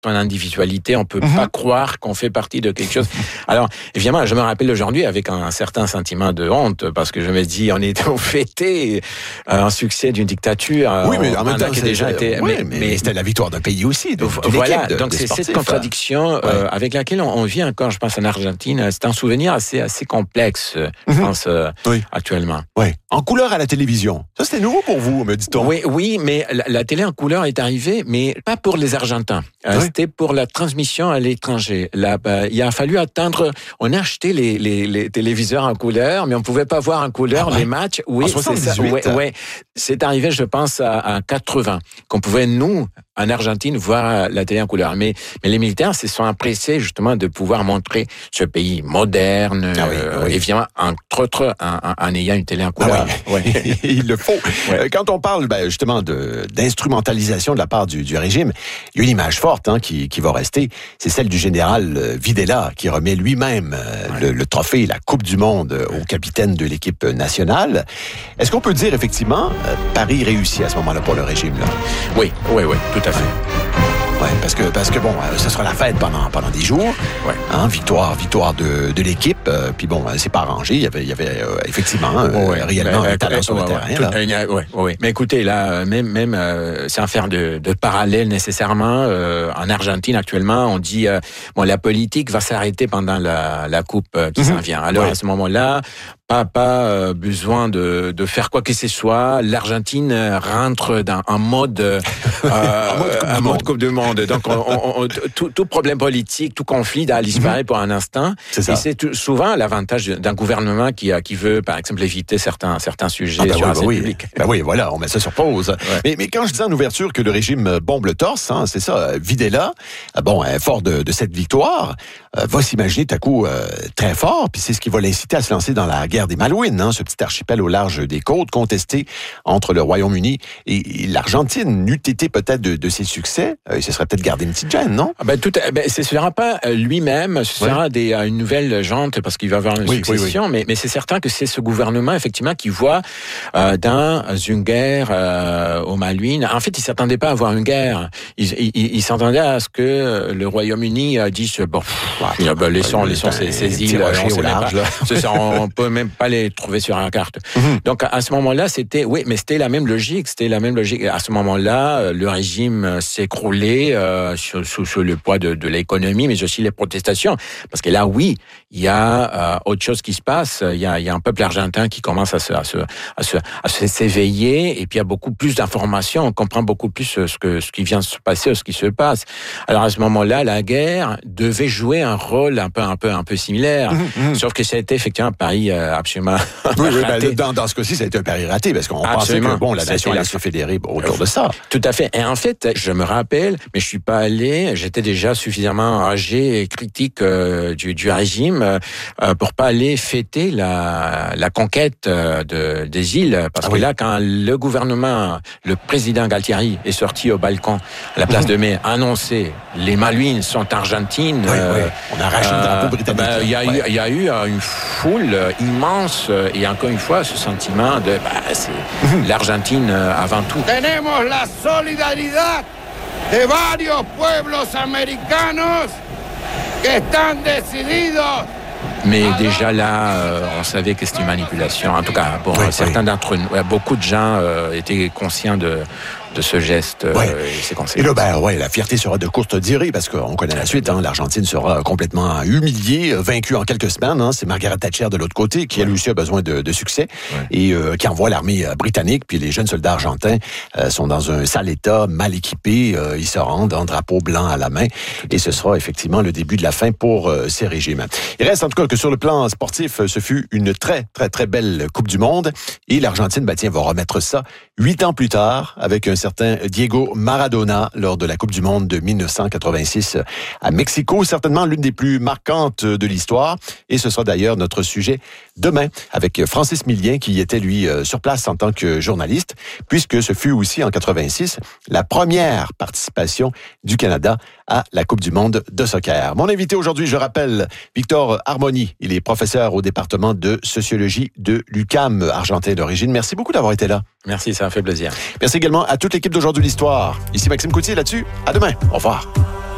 son individualité, on peut pas croire qu'on fait partie de quelque chose. Alors, évidemment, je me rappelle aujourd'hui avec un certain sentiment de honte, parce que je me dis, on fêtait un succès d'une dictature. Oui, mais en même temps, qui déjà été, mais c'était la victoire d'un pays aussi. Voilà, donc c'est cette contradiction avec laquelle on vit encore, je pense, en Argentine. C'est un souvenir assez complexe, je pense, actuellement. Oui. En couleur à la télévision. Ça, c'était nouveau pour vous, me dit-on. Oui, mais la télé en couleur est arrivée, mais pas pour les Argentins. C'était pour la transmission à l'étranger. Là, il a fallu attendre. On a acheté les téléviseurs en couleur, mais on pouvait pas voir en couleur les matchs. Oui, en 78. C'est arrivé, je pense, à 80, qu'on pouvait, nous, en Argentine, voir la télé en couleur. Mais les militaires se sont appréciés, justement, de pouvoir montrer ce pays moderne, évidemment, entre autres, en ayant une télé en couleur. Il le faut. Quand on parle, justement, d'instrumentalisation de la part du régime, il y a une image forte qui va rester. C'est celle du général Videla, qui remet lui-même le trophée, la Coupe du Monde au capitaine de l'équipe nationale. Est-ce qu'on peut dire, effectivement, Paris réussit à ce moment-là pour le régime, là? Oui, tout à fait. Ouais, parce que bon, ce sera la fête pendant des jours. Ouais. Victoire de l'équipe. Puis bon, c'est pas arrangé. Il y avait effectivement réellement un talent sur le terrain. Oui. Mais écoutez, là, même sans faire de parallèle nécessairement, en Argentine actuellement, on dit la politique va s'arrêter pendant la coupe qui s'en vient. Alors à ce moment-là, pas besoin de faire quoi que ce soit. L'Argentine rentre dans un mode Coupe du Monde. Donc tout problème politique, tout conflit a disparu pour un instant. Et c'est souvent l'avantage d'un gouvernement qui veut, par exemple, éviter certains sujets sur la scène publique. Oui, voilà, on met ça sur pause. Mais quand je disais en ouverture que le régime bombe le torse, c'est ça. Videla, fort de cette victoire, va s'imaginer tout à coup très fort. Puis c'est ce qui va l'inciter à se lancer dans la guerre des Malouines, ce petit archipel au large des côtes contesté entre le Royaume-Uni et l'Argentine. N'eût été peut-être de ses succès, il se serait peut-être gardé une petite gêne, non? Ce sera pas lui-même, ce sera une nouvelle gente parce qu'il va avoir une succession, mais c'est certain que c'est ce gouvernement effectivement qui voit dans une guerre aux Malouines. En fait, il s'attendait pas à avoir une guerre. Il s'attendait à ce que le Royaume-Uni dise laissons ces îles au large. On peut même pas les trouver sur la carte. Donc à ce moment-là, c'était la même logique. À ce moment-là, le régime s'écroulait sous le poids de l'économie, mais aussi les protestations. Parce que là, oui, il y a autre chose qui se passe. Il y a un peuple argentin qui commence à s'éveiller, et puis il y a beaucoup plus d'informations. On comprend beaucoup plus ce qui vient de se passer, ce qui se passe. Alors à ce moment-là, la guerre devait jouer un rôle un peu similaire. Sauf que ça a été effectivement un pari absolument raté. Dans ce cas-ci, ça a été un pari raté, parce qu'on pensait que la nation allait se fédérer autour de ça. Tout à fait. Et en fait, je me rappelle, mais je suis pas allé, j'étais déjà suffisamment âgé et critique du régime pour pas aller fêter la conquête des îles. Parce que là, quand le gouvernement, le président Galtieri est sorti au balcon à la place de Mai, annoncé les Malouines sont argentines. On a arraché le drapeau britannique. Il y a eu une foule immense, et encore une fois, ce sentiment de c'est l'Argentine avant tout. Tenemos la solidaridad de varios pueblos americanos que están decididos. Mais déjà là, on savait que c'était une manipulation. En tout cas, certains d'entre nous, beaucoup de gens étaient conscients de ce geste et ses conséquences. Et là, la fierté sera de courte durée, parce qu'on connaît la suite. L'Argentine sera complètement humiliée, vaincue en quelques semaines. C'est Margaret Thatcher de l'autre côté, qui elle aussi a besoin de succès, et qui envoie l'armée britannique. Puis les jeunes soldats argentins sont dans un sale état, mal équipés. Ils se rendent en drapeau blanc à la main, et ce sera effectivement le début de la fin pour ces régimes. Il reste en tout cas que sur le plan sportif, ce fut une très, très, très belle Coupe du Monde, et l'Argentine, va remettre ça 8 ans plus tard avec un certain Diego Maradona lors de la Coupe du Monde de 1986 à Mexico, certainement l'une des plus marquantes de l'histoire, et ce sera d'ailleurs notre sujet demain avec Francis Millien, qui était lui sur place en tant que journaliste, puisque ce fut aussi en 86 la première participation du Canada à la Coupe du Monde de soccer. Mon invité aujourd'hui, je rappelle, Victor Harmony. Il est professeur au département de sociologie de l'UQAM, argentin d'origine. Merci beaucoup d'avoir été là. Merci, ça m'a fait plaisir. Merci également à toute l'équipe d'Aujourd'hui l'Histoire. Ici Maxime Coutier là-dessus. À demain. Au revoir.